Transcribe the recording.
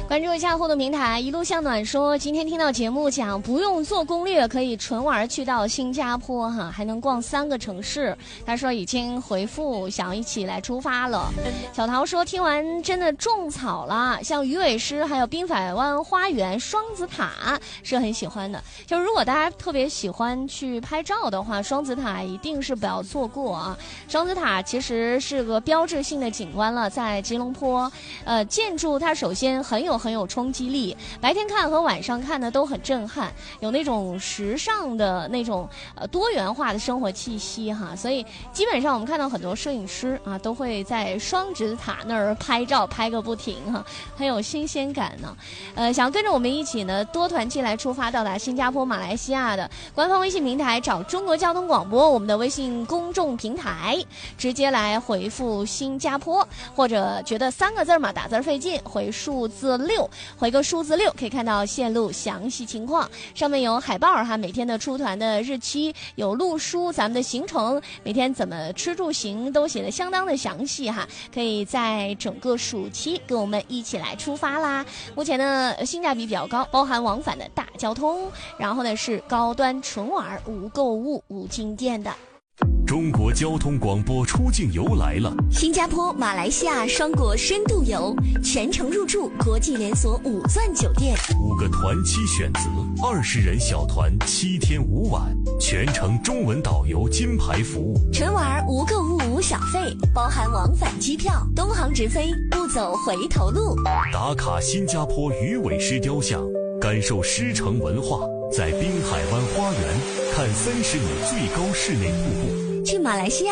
关注一下互动平台，一路向暖说，今天听到节目讲不用做攻略，可以纯玩去到新加坡哈，还能逛3个城市。他说已经回复，想一起来出发了。小桃说听完真的种草了，像鱼尾狮还有滨海湾花园、双子塔是很喜欢的。就是如果大家特别喜欢去拍照的话，双子塔一定是不要错过啊。双子塔其实是个标志性的景观了，在吉隆坡。建筑它首先很有冲击力，白天看和晚上看呢都很震撼，有那种时尚的那种多元化的生活气息哈，所以基本上我们看到很多摄影师啊都会在双子塔那儿拍照拍个不停哈，很有新鲜感呢。想跟着我们一起呢多团契来出发到达新加坡、马来西亚的官方微信平台，找中国交通广播我们的微信公众平台，直接来回复新加坡，或者觉得3个字嘛打字费劲，回数字6，回个数字6，可以看到线路详细情况，上面有海报哈，每天的出团的日期，有路书，咱们的行程，每天怎么吃住行都写得相当的详细哈，可以在整个暑期跟我们一起来出发啦。目前呢性价比比较高，包含往返的大交通，然后呢是高端纯玩，无购物无进店的。 中国交通广播出境游来了， 新加坡、马来西亚双国深度游，全程入住国际连锁5钻酒店 ，5个团期选择，20人小团，7天5晚，全程中文导游金牌服务， 纯玩无购物无小费，包含往返机票，东航直飞，不走回头路。 打卡新加坡鱼尾狮雕像，感受狮城文化，在滨海湾花园看30米最高室内瀑布。 去马来西亚